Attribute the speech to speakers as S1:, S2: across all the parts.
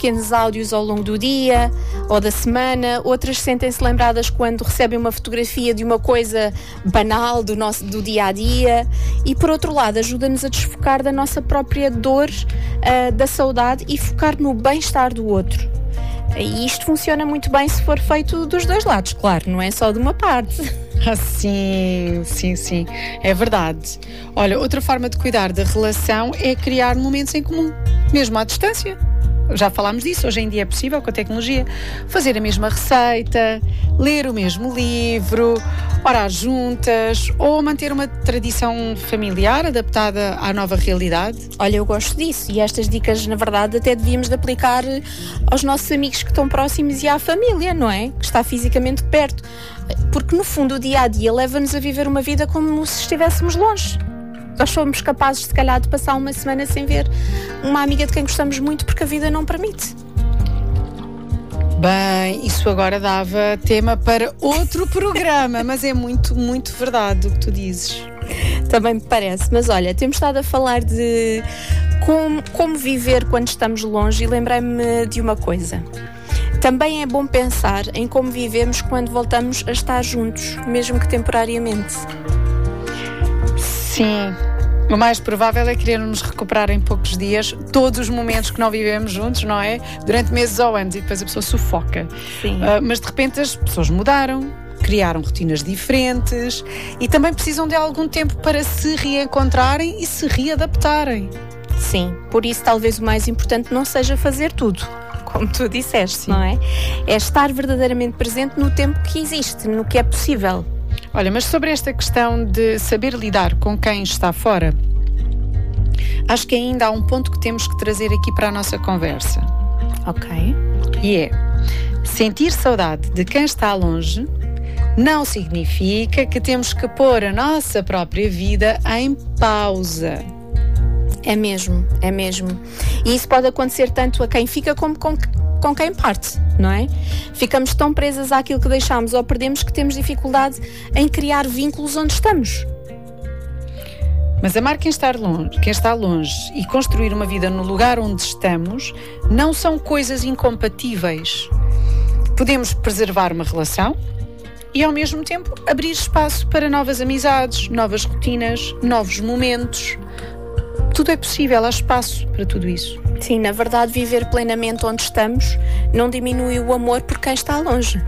S1: pequenos áudios ao longo do dia ou da semana. Outras sentem-se lembradas quando recebem uma fotografia de uma coisa banal do dia a dia. E por outro lado, ajuda-nos a desfocar da nossa própria dor, da saudade, e focar no bem-estar do outro. E isto funciona muito bem se for feito dos dois lados, claro, não é só de uma parte.
S2: Sim, é verdade. Olha, outra forma de cuidar da relação é criar momentos em comum, mesmo à distância. Já falámos disso, hoje em dia é possível com a tecnologia. Fazer a mesma receita, ler o mesmo livro, orar juntas, ou manter uma tradição familiar adaptada à nova realidade.
S1: Olha, eu gosto disso, e estas dicas, na verdade, até devíamos de aplicar aos nossos amigos que estão próximos e à família, não é? Que está fisicamente perto. Porque, no fundo, o dia-a-dia leva-nos a viver uma vida como se estivéssemos longe. Nós somos capazes, se calhar, de passar uma semana sem ver uma amiga de quem gostamos muito porque a vida não permite.
S2: Bem, isso agora dava tema para outro programa, mas é muito, muito verdade o que tu dizes.
S1: Também me parece, mas olha, temos estado a falar de como viver quando estamos longe, e lembrei-me de uma coisa. Também é bom pensar em como vivemos quando voltamos a estar juntos, mesmo que temporariamente.
S2: Sim, o mais provável é querermos recuperar em poucos dias todos os momentos que não vivemos juntos, não é? Durante meses ou anos, e depois a pessoa sufoca.
S1: Sim.
S2: Mas de repente as pessoas mudaram, criaram rotinas diferentes e também precisam de algum tempo para se reencontrarem e se readaptarem.
S1: Sim, por isso talvez o mais importante não seja fazer tudo, como tu disseste, sim, não é? É estar verdadeiramente presente no tempo que existe, no que é possível.
S2: Olha, mas sobre esta questão de saber lidar com quem está fora, acho que ainda há um ponto que temos que trazer aqui para a nossa conversa.
S1: Ok.
S2: E é, sentir saudade de quem está longe não significa que temos que pôr a nossa própria vida em pausa.
S1: É mesmo. E isso pode acontecer tanto a quem fica como com quem parte, não é? Ficamos tão presas àquilo que deixámos ou perdemos que temos dificuldade em criar vínculos onde estamos.
S2: Mas amar quem está longe e construir uma vida no lugar onde estamos não são coisas incompatíveis. Podemos preservar uma relação e, ao mesmo tempo, abrir espaço para novas amizades, novas rotinas, novos momentos. Tudo é possível, há espaço para tudo isso.
S1: Sim, na verdade, viver plenamente onde estamos não diminui o amor por quem está longe.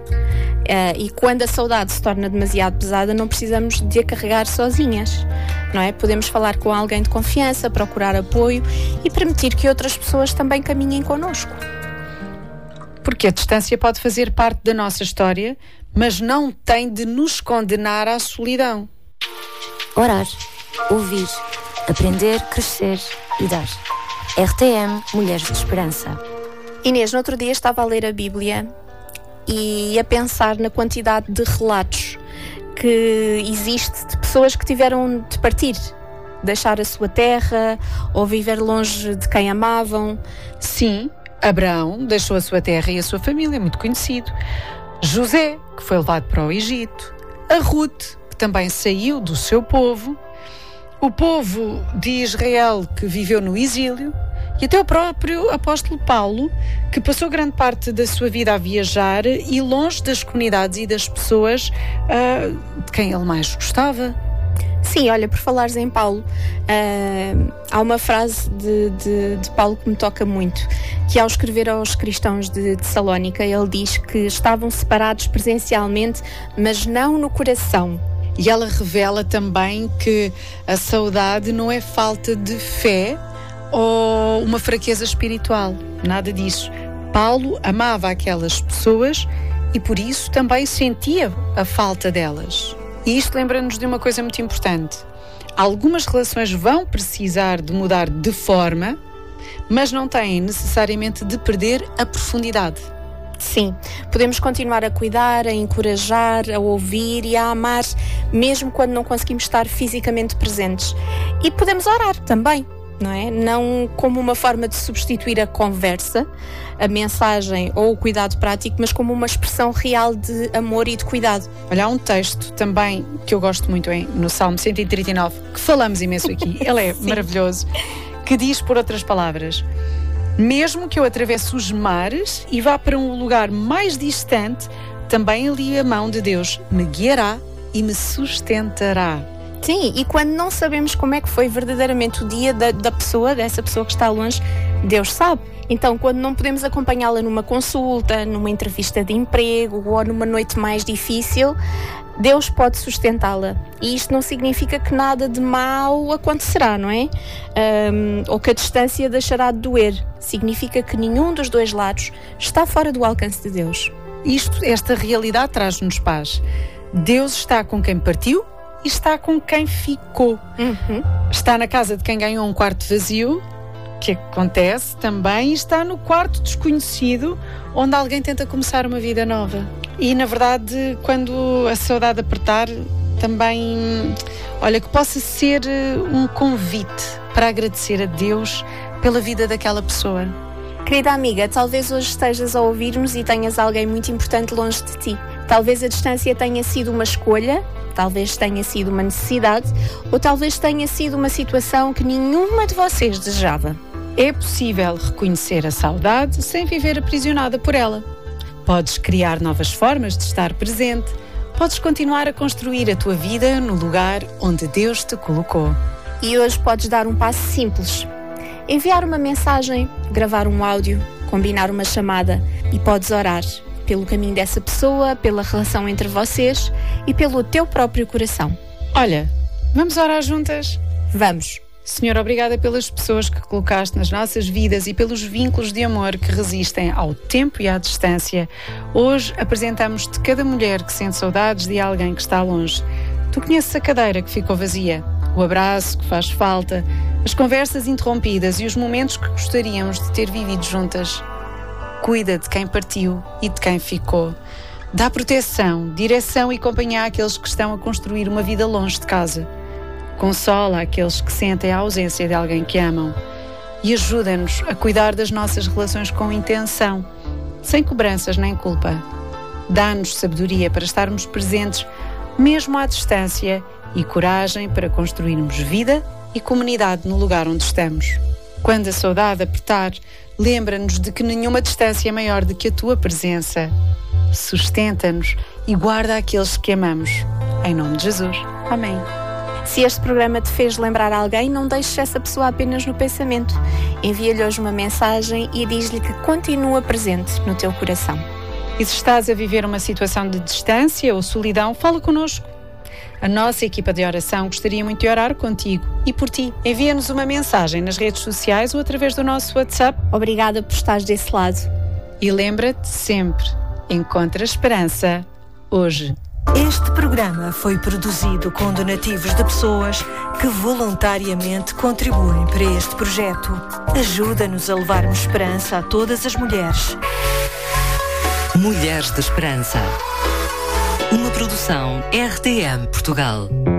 S1: E quando a saudade se torna demasiado pesada, não precisamos de a carregar sozinhas, não é? Podemos falar com alguém de confiança, procurar apoio e permitir que outras pessoas também caminhem connosco.
S2: Porque a distância pode fazer parte da nossa história, mas não tem de nos condenar à solidão.
S3: Orar, ouvir, aprender, crescer e dar. RTM Mulheres de Esperança.
S1: Inês, no outro dia estava a ler a Bíblia e a pensar na quantidade de relatos que existe de pessoas que tiveram de partir, deixar a sua terra ou viver longe de quem amavam.
S2: Sim, Abraão deixou a sua terra e a sua família, é muito conhecido. José, que foi levado para o Egito. A Ruth, que também saiu do seu povo. O povo de Israel, que viveu no exílio. E até o próprio apóstolo Paulo, que passou grande parte da sua vida a viajar e longe das comunidades e das pessoas de quem ele mais gostava.
S1: Sim, olha, por falares em Paulo, há uma frase de Paulo que me toca muito, que ao escrever aos cristãos de Tessalónica, ele diz que estavam separados presencialmente, mas não no coração.
S2: E ela revela também que a saudade não é falta de fé ou uma fraqueza espiritual, nada disso. Paulo amava aquelas pessoas e por isso também sentia a falta delas. E isto lembra-nos de uma coisa muito importante. Algumas relações vão precisar de mudar de forma, mas não têm necessariamente de perder a profundidade.
S1: Sim, podemos continuar a cuidar, a encorajar, a ouvir e a amar, mesmo quando não conseguimos estar fisicamente presentes. E podemos orar também, não é? Não como uma forma de substituir a conversa, a mensagem ou o cuidado prático, mas como uma expressão real de amor e de cuidado.
S2: Olha, há um texto também que eu gosto muito no Salmo 139, que falamos imenso aqui, ele é maravilhoso, que diz, por outras palavras: Mesmo que eu atravesse os mares e vá para um lugar mais distante, também ali a mão de Deus me guiará e me sustentará.
S1: Sim, e quando não sabemos como é que foi verdadeiramente o dia dessa pessoa que está longe, Deus sabe. Então, quando não podemos acompanhá-la numa consulta, numa entrevista de emprego ou numa noite mais difícil, Deus pode sustentá-la. E isto não significa que nada de mal acontecerá, não é? Ou que a distância deixará de doer. Significa que nenhum dos dois lados está fora do alcance de Deus.
S2: Esta realidade traz-nos paz. Deus está com quem partiu e está com quem ficou. Está na casa de quem ganhou um quarto vazio, que acontece também, e está no quarto desconhecido, onde alguém tenta começar uma vida nova. E, na verdade, quando a saudade apertar, também, olha, que possa ser um convite para agradecer a Deus pela vida daquela pessoa.
S1: Querida amiga, talvez hoje estejas a ouvir-nos e tenhas alguém muito importante longe de ti. Talvez a distância tenha sido uma escolha, talvez tenha sido uma necessidade, ou talvez tenha sido uma situação que nenhuma de vocês desejava.
S2: É possível reconhecer a saudade sem viver aprisionada por ela. Podes criar novas formas de estar presente. Podes continuar a construir a tua vida no lugar onde Deus te colocou.
S1: E hoje podes dar um passo simples. Enviar uma mensagem, gravar um áudio, combinar uma chamada e podes orar pelo caminho dessa pessoa, pela relação entre vocês e pelo teu próprio coração.
S2: Olha, vamos orar juntas?
S1: Vamos!
S2: Senhor, obrigada pelas pessoas que colocaste nas nossas vidas e pelos vínculos de amor que resistem ao tempo e à distância. Hoje apresentamos-te cada mulher que sente saudades de alguém que está longe. Tu conheces a cadeira que ficou vazia, o abraço que faz falta, as conversas interrompidas e os momentos que gostaríamos de ter vivido juntas. Cuida de quem partiu e de quem ficou. Dá proteção, direção e companhia àqueles que estão a construir uma vida longe de casa. Consola aqueles que sentem a ausência de alguém que amam e ajuda-nos a cuidar das nossas relações com intenção, sem cobranças nem culpa. Dá-nos sabedoria para estarmos presentes mesmo à distância e coragem para construirmos vida e comunidade no lugar onde estamos. Quando a saudade apertar, lembra-nos de que nenhuma distância é maior do que a tua presença. Sustenta-nos e guarda aqueles que amamos. Em nome de Jesus. Amém.
S1: Se este programa te fez lembrar alguém, não deixes essa pessoa apenas no pensamento. Envia-lhe hoje uma mensagem e diz-lhe que continua presente no teu coração.
S2: E se estás a viver uma situação de distância ou solidão, fala connosco. A nossa equipa de oração gostaria muito de orar contigo e por ti. Envia-nos uma mensagem nas redes sociais ou através do nosso WhatsApp.
S1: Obrigada por estares desse lado.
S2: E lembra-te sempre, encontra esperança hoje.
S4: Este programa foi produzido com donativos de pessoas que voluntariamente contribuem para este projeto. Ajuda-nos a levarmos esperança a todas as mulheres.
S5: Mulheres de Esperança. Uma produção RTM Portugal.